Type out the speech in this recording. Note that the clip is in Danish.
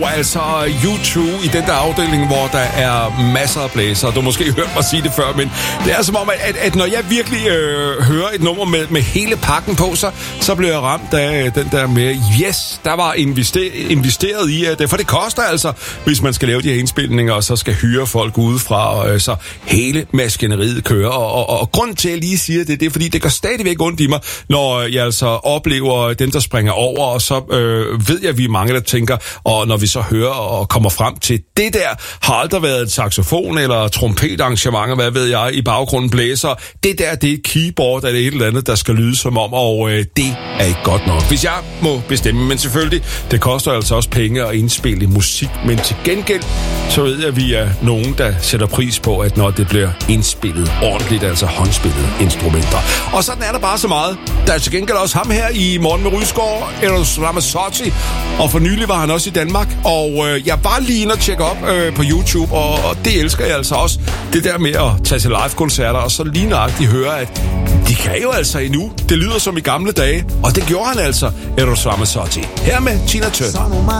Altså U2 i den der afdeling, hvor der er masser af blæser. Du har måske hørt mig sige det før, men det er som om, at når jeg virkelig hører et nummer med hele pakken på, så bliver jeg ramt af den der med, yes, der var investeret i det. For det koster altså, hvis man skal lave de her indspilninger, og så skal hyre folk udefra, så hele maskineriet kører. Og grund til, at jeg lige siger det er, fordi det går stadigvæk ondt i mig, når jeg altså oplever dem, der springer over, og så ved jeg, at vi er mange, der tænker, og når vi så hører og kommer frem til, det der har aldrig været et saxofon eller trompetarrangement, hvad ved jeg, i baggrunden blæser. Det der, det er et keyboard eller et eller andet, der skal lyde som om, og det er ikke godt nok. Hvis jeg må bestemme, men selvfølgelig, det koster altså også penge at indspille musik, men til gengæld, så ved jeg, at vi er nogen, der sætter pris på, at når det bliver indspillet ordentligt, altså håndspillede instrumenter. Og sådan er der bare så meget. Der er til gengæld også ham her i Morgen med Rydsgaard, Eros Ramazzotti, og for nylig var han også i Danmark, og jeg var lige inde og tjekke op på YouTube, og det elsker jeg altså også. Det der med at tage til live-koncerter, og så lige nøjagtigt høre, at de kan jo altså endnu. Det lyder som i gamle dage, og det gjorde han altså, Eros Ramazzotti. Her med Tina Turner.